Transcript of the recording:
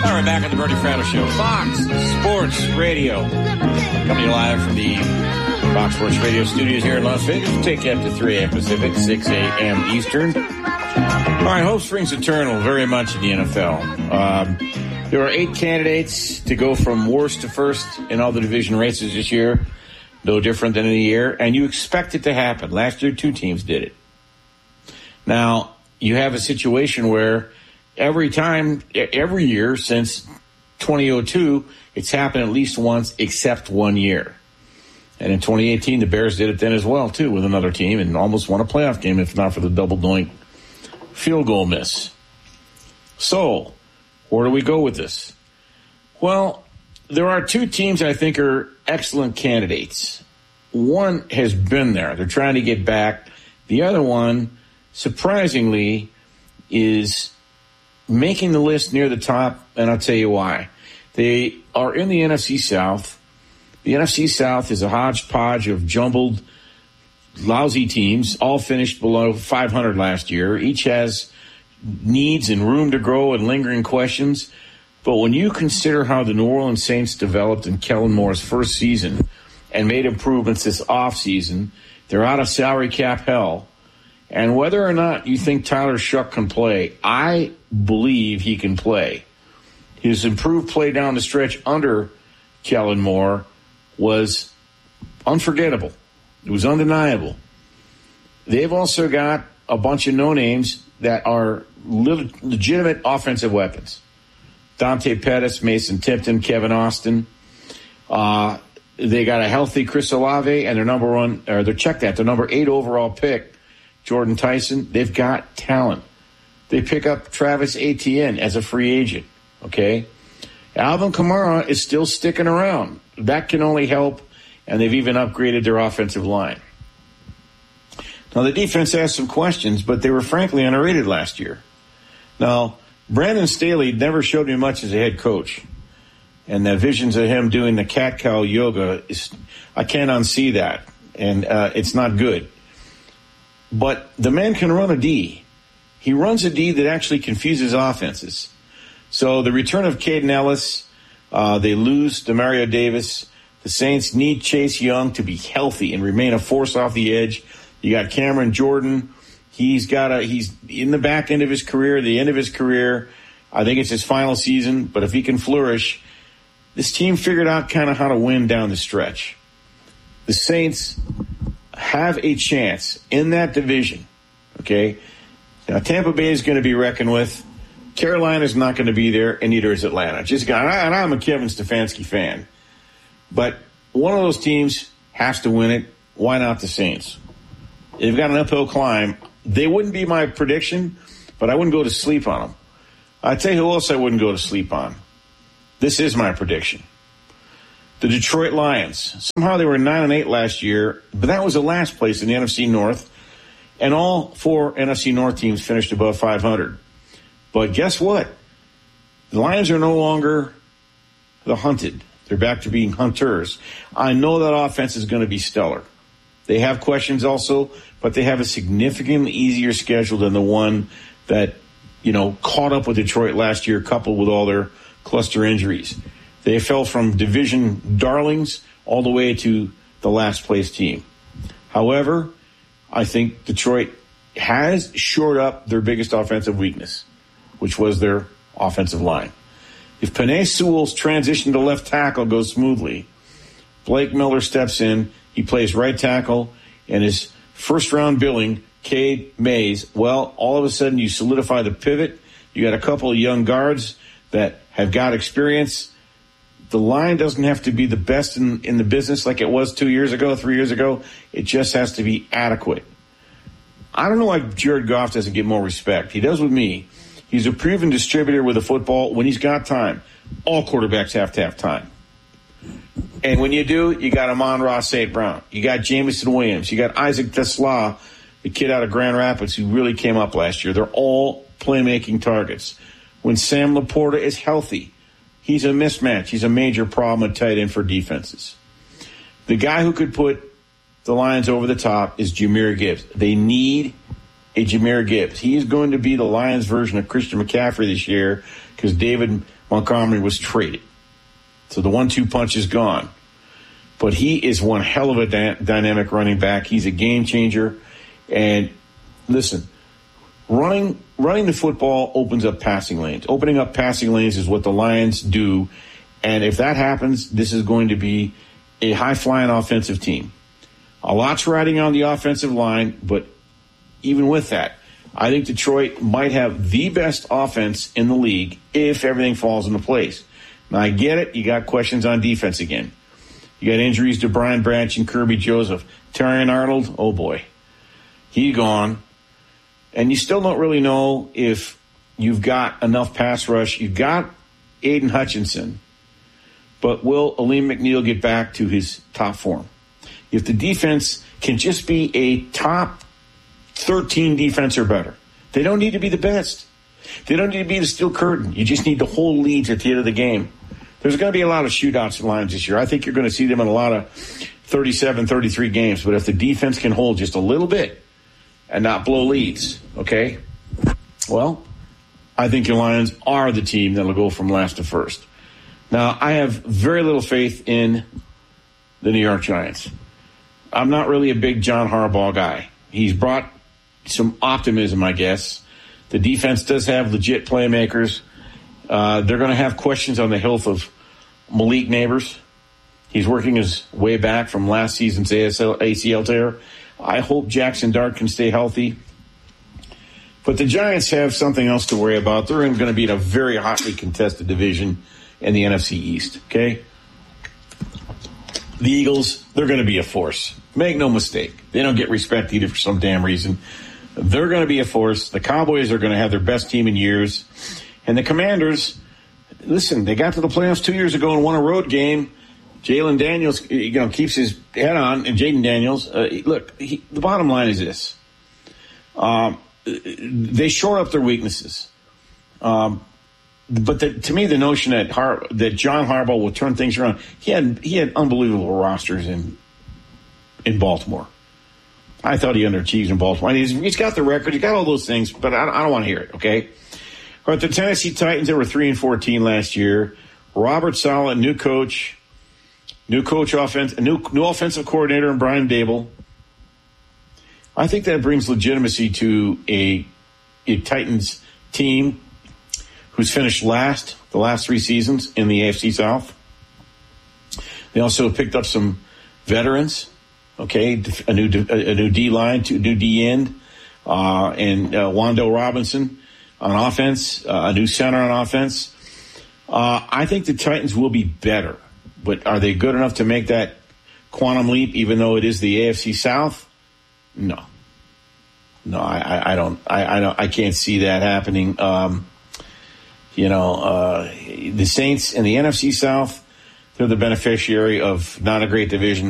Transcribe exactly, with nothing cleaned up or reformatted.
All right, back on the Bernie Fratto Show. Fox Sports Radio. Coming live from the Fox Sports Radio studios here in Las Vegas. We'll take you up to three a.m. Pacific, six a.m. Eastern. All right, hope springs eternal very much in the N F L. Um, there are eight candidates to go from worst to first in all the division races this year. No different than any year. And you expect it to happen. Last year, two teams did it. Now, you have a situation where every time, every year since twenty oh two, it's happened at least once except one year. And in twenty eighteen, the Bears did it then as well, too, with another team and almost won a playoff game, if not for the double doink field goal miss. So, where do we go with this? Well, there are two teams I think are excellent candidates. One has been there. They're trying to get back. The other one, surprisingly, is making the list near the top, and I'll tell you why. They are in the N F C South. The N F C South is a hodgepodge of jumbled, lousy teams, all finished below five hundred last year. Each has needs and room to grow and lingering questions. But when you consider how the New Orleans Saints developed in Kellen Moore's first season and made improvements this offseason, they're out of salary cap hell. And whether or not you think Tyler Shuck can play, I believe he can play. His improved play down the stretch under Kellen Moore was unforgettable. It was undeniable. They've also got a bunch of no-names that are legitimate offensive weapons. Dante Pettis, Mason Tipton, Kevin Austin. Uh, they got a healthy Chris Olave, and their number one, or they're checked at, their number eight overall pick, Jordan Tyson. They've got talent. They pick up Travis Etienne as a free agent, okay? Alvin Kamara is still sticking around. That can only help, and they've even upgraded their offensive line. Now, the defense has some questions, but they were frankly underrated last year. Now, Brandon Staley never showed me much as a head coach. And the visions of him doing the cat-cow yoga, is, I can't unsee that. And uh, it's not good. But the man can run a D. He runs a D that actually confuses offenses. So the return of Caden Ellis, uh, they lose Demario Davis. The Saints need Chase Young to be healthy and remain a force off the edge. You got Cameron Jordan. He's got a, he's in the back end of his career, the end of his career. I think it's his final season, but if he can flourish, this team figured out kind of how to win down the stretch. The Saints have a chance in that division, okay? Now, Tampa Bay is going to be reckoned with. Carolina's not going to be there, and neither is Atlanta. Just got, and I'm a Kevin Stefanski fan. But one of those teams has to win it. Why not the Saints? They've got an uphill climb. They wouldn't be my prediction, but I wouldn't go to sleep on them. I'll tell you who else I wouldn't go to sleep on. This is my prediction. The Detroit Lions. Somehow they were nine and eight last year, but that was the last place in the N F C North. And all four N F C North teams finished above five hundred. But guess what? The Lions are no longer the hunted. They're back to being hunters. I know that offense is going to be stellar. They have questions also, but they have a significantly easier schedule than the one that, you know, caught up with Detroit last year, coupled with all their cluster injuries. They fell from division darlings all the way to the last place team. However, I think Detroit has shored up their biggest offensive weakness, which was their offensive line. If Penei Sewell's transition to left tackle goes smoothly, Blake Miller steps in, he plays right tackle, and his first-round billing, Cade Mays, well, all of a sudden you solidify the pivot. You got a couple of young guards that have got experience. The line doesn't have to be the best in, in the business like it was two years ago, three years ago. It just has to be adequate. I don't know why Jared Goff doesn't get more respect. He does with me. He's a proven distributor with the football when he's got time. All quarterbacks have to have time. And when you do, you got Amon-Ra Saint Brown. You got Jameson Williams. You got Isaac Tesla, the kid out of Grand Rapids who really came up last year. They're all playmaking targets. When Sam Laporta is healthy, he's a mismatch. He's a major problem at tight end for defenses. The guy who could put the Lions over the top is Jahmyr Gibbs. They need a Jahmyr Gibbs. He is going to be the Lions version of Christian McCaffrey this year because David Montgomery was traded. So the one two punch is gone. But he is one hell of a dy- dynamic running back. He's a game changer. And listen, running running the football opens up passing lanes. Opening up passing lanes is what the Lions do. And if that happens, this is going to be a high-flying offensive team. A lot's riding on the offensive line, but even with that, I think Detroit might have the best offense in the league if everything falls into place. Now, I get it. You got questions on defense again. You got injuries to Brian Branch and Kirby Joseph. Terrion Arnold, oh boy, he's gone. And you still don't really know if you've got enough pass rush. You've got Aiden Hutchinson, but will Aleem McNeil get back to his top form? If the defense can just be a top thirteen defense or better, they don't need to be the best. They don't need to be the steel curtain. You just need to hold leads at the end of the game. There's going to be a lot of shootouts in Lions this year. I think you're going to see them in a lot of thirty-seven, thirty-three games. But if the defense can hold just a little bit and not blow leads, okay, well, I think your Lions are the team that will go from last to first. Now, I have very little faith in the New York Giants. I'm not really a big John Harbaugh guy. He's brought some optimism, I guess. The defense does have legit playmakers. Uh, they're going to have questions on the health of Malik Neighbors. He's working his way back from last season's A C L tear. I hope Jackson Dart can stay healthy. But the Giants have something else to worry about. They're going to be in a very hotly contested division in the N F C East, okay? The Eagles, they're going to be a force. Make no mistake. They don't get respect either for some damn reason. They're going to be a force. The Cowboys are going to have their best team in years. And the Commanders, listen, they got to the playoffs two years ago and won a road game. Jalen Daniels, you know, keeps his head on, and Jaden Daniels. Uh, look, he, the bottom line is this. Um, they shore up their weaknesses. Um, but the, to me, the notion that Har- that John Harbaugh will turn things around, he had he had unbelievable rosters in in Baltimore. I thought he underachieved in Baltimore. He's, he's got the record, he's got all those things, but I, I don't want to hear it. Okay. All right, the Tennessee Titans, they were three and fourteen last year. Robert Saleh, new coach, new coach, offense, a new new offensive coordinator, and Brian Dable. I think that brings legitimacy to a a Titans team who's finished last the last three seasons in the A F C South. They also picked up some veterans. Okay, a new a new D line, a new D end, uh, and uh, Wando Robinson on offense, uh, a new center on offense. Uh, I think the Titans will be better, but are they good enough to make that quantum leap? Even though it is the A F C South, no, no, I, I, I don't, I, I don't, I can't see that happening. Um, you know, uh, the Saints in the N F C South, they're the beneficiary of not a great division